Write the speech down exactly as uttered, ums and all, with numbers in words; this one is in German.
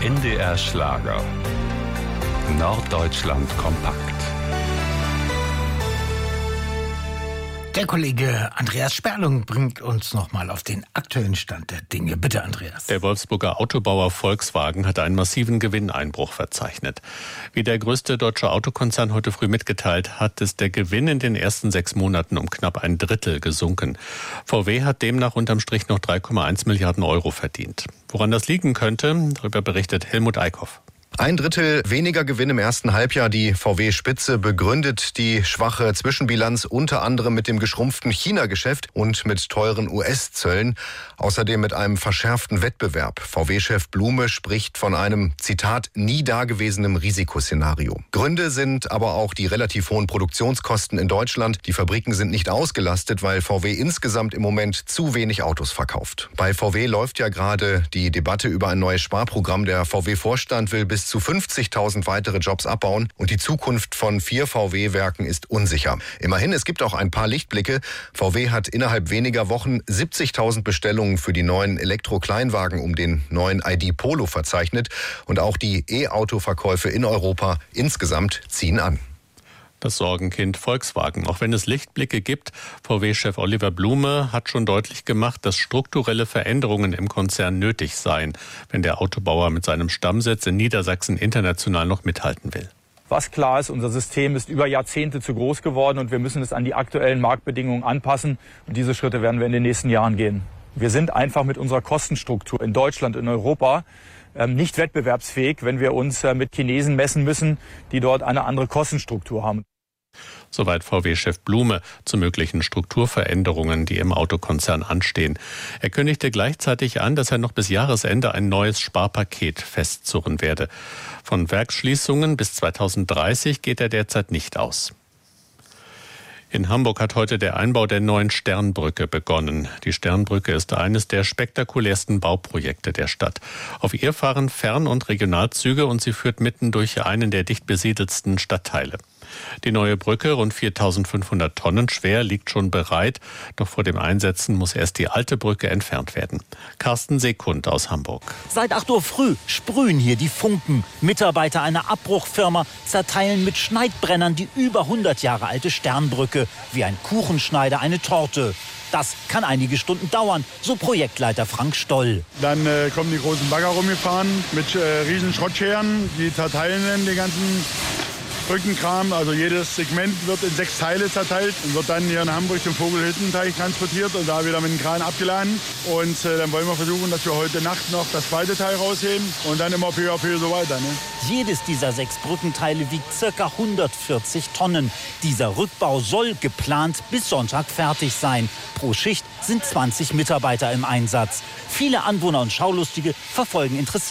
N D R Schlager. Norddeutschland kompakt. Der Kollege Andreas Sperlung bringt uns nochmal auf den aktuellen Stand der Dinge. Bitte, Andreas. Der Wolfsburger Autobauer Volkswagen hat einen massiven Gewinneinbruch verzeichnet. Wie der größte deutsche Autokonzern heute früh mitgeteilt hat, ist der Gewinn in den ersten sechs Monaten um knapp ein Drittel gesunken. V W hat demnach unterm Strich noch drei Komma eins Milliarden Euro verdient. Woran das liegen könnte, darüber berichtet Helmut Eickhoff. Ein Drittel weniger Gewinn im ersten Halbjahr. Die V W-Spitze begründet die schwache Zwischenbilanz unter anderem mit dem geschrumpften China-Geschäft und mit teuren U S-Zöllen. Außerdem mit einem verschärften Wettbewerb. V W-Chef Blume spricht von einem, Zitat, nie dagewesenem Risikoszenario. Gründe sind aber auch die relativ hohen Produktionskosten in Deutschland. Die Fabriken sind nicht ausgelastet, weil V W insgesamt im Moment zu wenig Autos verkauft. Bei V W läuft ja gerade die Debatte über ein neues Sparprogramm. Der V W-Vorstand will bis zu fünfzigtausend weitere Jobs abbauen und die Zukunft von vier V W-Werken ist unsicher. Immerhin, es gibt auch ein paar Lichtblicke. V W hat innerhalb weniger Wochen siebzigtausend Bestellungen für die neuen Elektro-Kleinwagen um den neuen I D Polo verzeichnet und auch die E-Auto-Verkäufe in Europa insgesamt ziehen an. Das Sorgenkind Volkswagen. Auch wenn es Lichtblicke gibt, V W-Chef Oliver Blume hat schon deutlich gemacht, dass strukturelle Veränderungen im Konzern nötig seien, wenn der Autobauer mit seinem Stammsitz in Niedersachsen international noch mithalten will. Was klar ist, unser System ist über Jahrzehnte zu groß geworden und wir müssen es an die aktuellen Marktbedingungen anpassen. Und diese Schritte werden wir in den nächsten Jahren gehen. Wir sind einfach mit unserer Kostenstruktur in Deutschland, in Europa nicht wettbewerbsfähig, wenn wir uns mit Chinesen messen müssen, die dort eine andere Kostenstruktur haben. Soweit V W-Chef Blume zu möglichen Strukturveränderungen, die im Autokonzern anstehen. Er kündigte gleichzeitig an, dass er noch bis Jahresende ein neues Sparpaket festzurren werde. Von Werksschließungen bis zweitausenddreißig geht er derzeit nicht aus. In Hamburg hat heute der Einbau der neuen Sternbrücke begonnen. Die Sternbrücke ist eines der spektakulärsten Bauprojekte der Stadt. Auf ihr fahren Fern- und Regionalzüge und sie führt mitten durch einen der dicht besiedelsten Stadtteile. Die neue Brücke, rund viertausendfünfhundert Tonnen schwer, liegt schon bereit. Doch vor dem Einsetzen muss erst die alte Brücke entfernt werden. Carsten Sekund aus Hamburg. Seit acht Uhr früh sprühen hier die Funken. Mitarbeiter einer Abbruchfirma zerteilen mit Schneidbrennern die über hundert Jahre alte Sternbrücke. Wie ein Kuchenschneider eine Torte. Das kann einige Stunden dauern, so Projektleiter Frank Stoll. Dann äh, kommen die großen Bagger rumgefahren mit äh, riesen Schrottscheren. Die zerteilen dann den ganzen Brückenkram, also jedes Segment wird in sechs Teile zerteilt und wird dann hier in Hamburg zum Vogelhüttenteich transportiert und da wieder mit dem Kran abgeladen. Und äh, dann wollen wir versuchen, dass wir heute Nacht noch das zweite Teil rausheben und dann immer peu à peu so weiter. Ne? Jedes dieser sechs Brückenteile wiegt ca. hundertvierzig Tonnen. Dieser Rückbau soll geplant bis Sonntag fertig sein. Pro Schicht sind zwanzig Mitarbeiter im Einsatz. Viele Anwohner und Schaulustige verfolgen interessiert